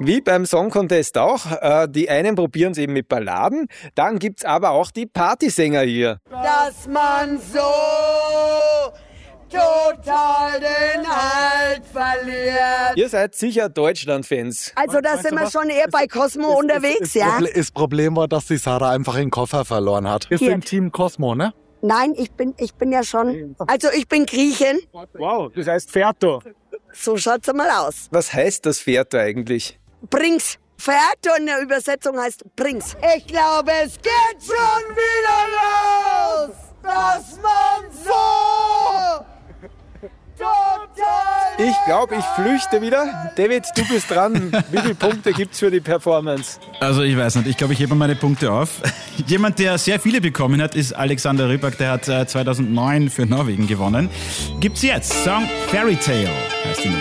Wie beim Song Contest auch. Die einen probieren es eben mit Balladen, dann gibt's aber auch die Partysänger hier. Dass man so total den Halt verliert. Ihr seid sicher Deutschland-Fans. Also da sind wir schon eher bei Cosmo unterwegs, ja? Das Problem war, dass die Sarah einfach den Koffer verloren hat. Wir sind Team Cosmo, ne? Nein, ich bin ja schon... Also ich bin Griechin. Wow, das heißt Ferto. So schaut's einmal aus. Was heißt das Ferto eigentlich? Bring's. Ferto in der Übersetzung heißt bring's. Ich glaube, es geht schon wieder los, dass man so total... Ich glaube, ich flüchte wieder. David, du bist dran. Wie viele Punkte gibt's für die Performance? Also ich weiß nicht, ich glaube, ich hebe meine Punkte auf. Jemand, der sehr viele bekommen hat, ist Alexander Rybak, der hat 2009 für Norwegen gewonnen. Gibt's jetzt Song Fairy Tale, heißt die Nummer.